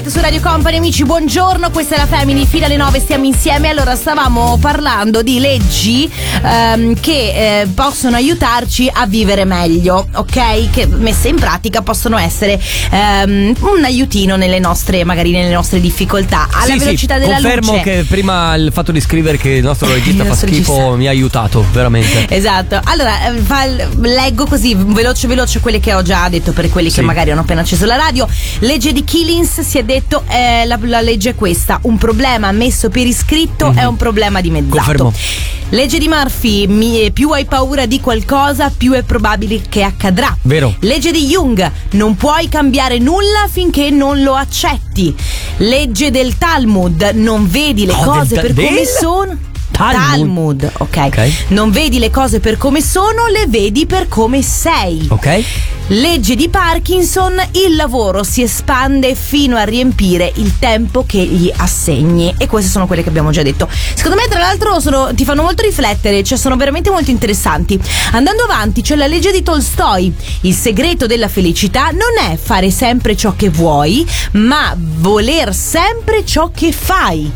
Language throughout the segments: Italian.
Su Radio Company, amici, buongiorno, questa è la Family, fino alle 9 stiamo insieme. Allora, stavamo parlando di leggi che possono aiutarci a vivere meglio, ok? Che messe in pratica possono essere un aiutino nelle nostre difficoltà. Alla velocità della luce. Confermo che prima il fatto di scrivere che il nostro regista fa schifo mi ha aiutato, veramente. Esatto. Allora, leggo così veloce quelle che ho già detto per quelli che magari hanno appena acceso la radio. Legge di Killings, si è detto, la legge è questa: un problema messo per iscritto è un problema dimezzato. Confermo. Legge di Murphy, più hai paura di qualcosa, più è probabile che accadrà. Vero. Legge di Jung, non puoi cambiare nulla finché non lo accetti. Legge del Talmud, non vedi le cose per come sono. Talmud, ok. Non vedi le cose per come sono, le vedi per come sei. Ok. Legge di Parkinson, il lavoro si espande fino a riempire il tempo che gli assegni. E queste sono quelle che abbiamo già detto. Secondo me, tra l'altro, ti fanno molto riflettere, cioè sono veramente molto interessanti. Andando avanti, c'è la legge di Tolstoi: il segreto della felicità non è fare sempre ciò che vuoi, ma voler sempre ciò che fai.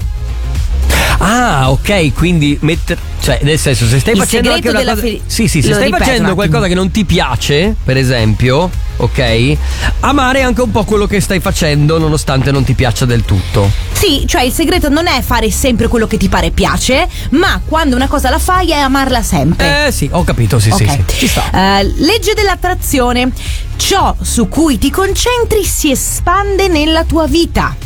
Ah, ok, quindi cioè, nel senso, se stai facendo anche una cosa, se stai facendo qualcosa che non ti piace, per esempio, ok, amare anche un po' quello che stai facendo nonostante non ti piaccia del tutto. Sì, cioè il segreto non è fare sempre quello che ti pare piace, ma quando una cosa la fai è amarla sempre. Sì, ho capito, sì, ci sta. Legge dell'attrazione: ciò su cui ti concentri si espande nella tua vita.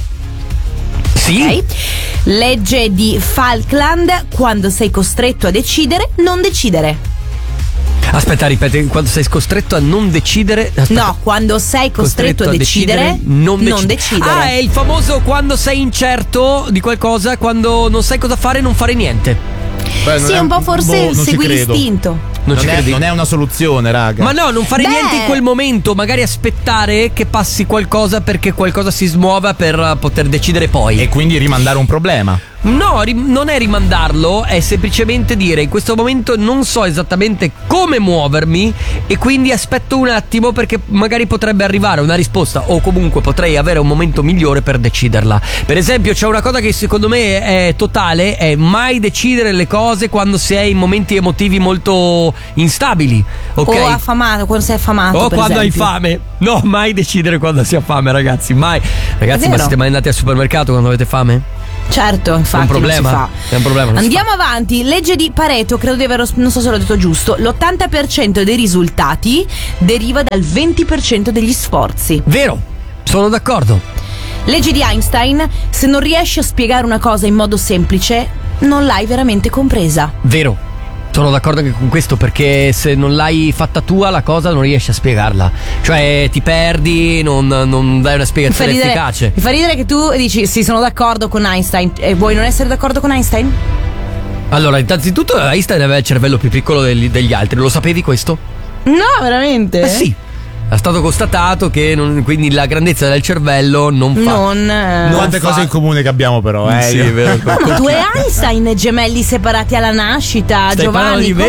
Sì. Okay. Legge di Falkland: quando sei costretto a decidere, non decidere. Aspetta, ripeti, quando sei costretto a non decidere. Aspetta. No, quando sei costretto a decidere, non decidere. Ah, è il famoso quando sei incerto di qualcosa, quando non sai cosa fare, non fare niente. Beh, sì, un po' forse segui l'istinto. Non è una soluzione, raga. Ma no, non fare niente in quel momento, magari aspettare che passi qualcosa perché qualcosa si smuova per poter decidere poi. E quindi rimandare un problema. No, non è rimandarlo, è semplicemente dire: in questo momento non so esattamente come muovermi e quindi aspetto un attimo perché magari potrebbe arrivare una risposta, o comunque potrei avere un momento migliore per deciderla. Per esempio, c'è una cosa che secondo me è totale: è mai decidere le cose quando si è in momenti emotivi molto instabili, ok? O affamato, quando sei affamato, o quando hai fame. No, mai decidere quando si ha fame, ragazzi, mai. Ragazzi, ma siete mai andati al supermercato quando avete fame? Certo, infatti. È un problema. Non si fa. È un problema. Andiamo avanti. Legge di Pareto, credo di averlo, non so se l'ho detto giusto: l'80% dei risultati deriva dal 20% degli sforzi. Vero, sono d'accordo. Legge di Einstein: se non riesci a spiegare una cosa in modo semplice, non l'hai veramente compresa. Vero. Sono d'accordo anche con questo, perché se non l'hai fatta tua la cosa non riesci a spiegarla. Cioè ti perdi, non dai una spiegazione efficace. Mi fa ridere che tu dici sì, sono d'accordo con Einstein, e vuoi non essere d'accordo con Einstein? Allora, innanzitutto Einstein aveva il cervello più piccolo degli altri. Lo sapevi questo? No, veramente? Sì. È stato constatato che quindi la grandezza del cervello non fa. Quante cose in comune che abbiamo, però. Sì, è vero. Tu e Einstein, gemelli separati alla nascita. Stai Giovanni, di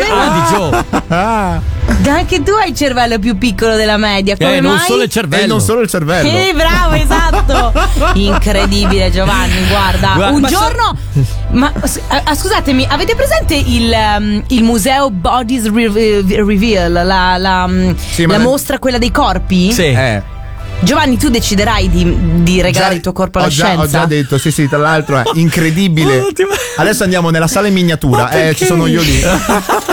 Joe. Anche tu hai il cervello più piccolo della media. Come non mai? solo il cervello. Non solo il cervello. Bravo, esatto. Incredibile, Giovanni. Guarda, un giorno. Scusatemi, avete presente il museo Bodies Reveal? La mostra, quella dei corpi? Sì. Giovanni, tu deciderai di regalare il tuo corpo alla scienza. Ho già detto, sì, tra l'altro è incredibile. Adesso andiamo nella sala in miniatura, ci sono io lì.